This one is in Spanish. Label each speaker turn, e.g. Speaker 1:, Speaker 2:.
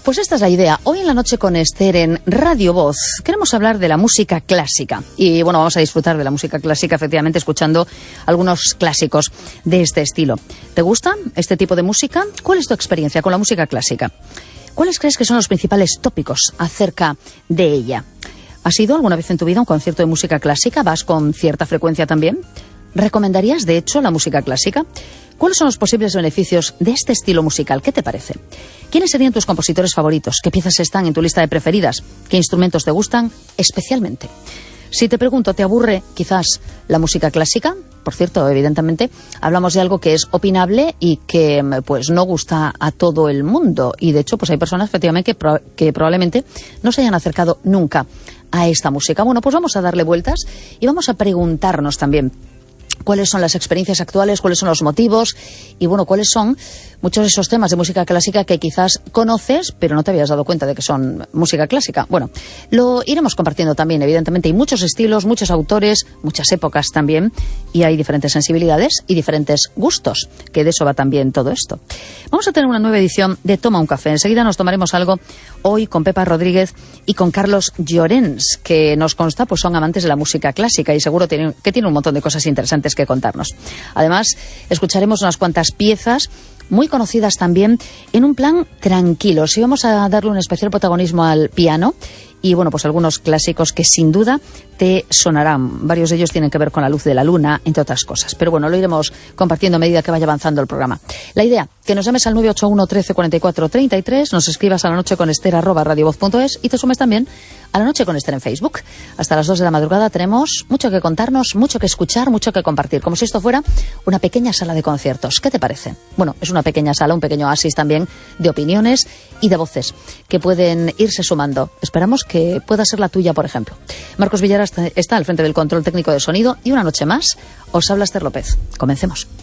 Speaker 1: Pues esta es la idea. Hoy en la noche con Esther en Radio Voz queremos hablar de la música clásica. Y bueno, vamos a disfrutar de la música clásica, efectivamente, escuchando algunos clásicos de este estilo. ¿Te gusta este tipo de música? ¿Cuál es tu experiencia con la música clásica? ¿Cuáles crees que son los principales tópicos acerca de ella? ¿Has ido alguna vez en tu vida a un concierto de música clásica? ¿Vas con cierta frecuencia también? ¿Recomendarías, de hecho, la música clásica? ¿Cuáles son los posibles beneficios de este estilo musical? ¿Qué te parece? ¿Quiénes serían tus compositores favoritos? ¿Qué piezas están en tu lista de preferidas? ¿Qué instrumentos te gustan especialmente? Si te pregunto, ¿te aburre quizás la música clásica? Por cierto, evidentemente, hablamos de algo que es opinable y que pues no gusta a todo el mundo. Y de hecho, pues hay personas efectivamente que probablemente no se hayan acercado nunca a esta música. Bueno, pues vamos a darle vueltas y vamos a preguntarnos también cuáles son las experiencias actuales, cuáles son los motivos y, bueno, cuáles son muchos de esos temas de música clásica que quizás conoces, pero no te habías dado cuenta de que son música clásica. Bueno, lo iremos compartiendo también, evidentemente. Hay muchos estilos, muchos autores, muchas épocas también, y hay diferentes sensibilidades y diferentes gustos, que de eso va también todo esto. Vamos a tener una nueva edición de Toma un Café. Enseguida nos tomaremos algo hoy con Pepa Rodríguez y con Carlos Llorens, que nos consta pues son amantes de la música clásica y seguro que tienen un montón de cosas interesantes que contarnos. Además, escucharemos unas cuantas piezas muy conocidas también en un plan tranquilo. Sí, vamos a darle un especial protagonismo al piano y, bueno, pues algunos clásicos que sin duda te sonarán. Varios de ellos tienen que ver con la luz de la luna, entre otras cosas. Pero bueno, lo iremos compartiendo a medida que vaya avanzando el programa. La idea, que nos llames al 981 13 44 33, nos escribas a la noche con Esther@radiovoz.es y te sumes también a la noche con Esther en Facebook. Hasta las 2 de la madrugada tenemos mucho que contarnos, mucho que escuchar, mucho que compartir. Como si esto fuera una pequeña sala de conciertos. ¿Qué te parece? Bueno, es una pequeña sala, un pequeño oasis también de opiniones y de voces que pueden irse sumando. Esperamos que pueda ser la tuya, por ejemplo. Marcos Villaras está al frente del control técnico de sonido y una noche más os habla Esther López. Comencemos.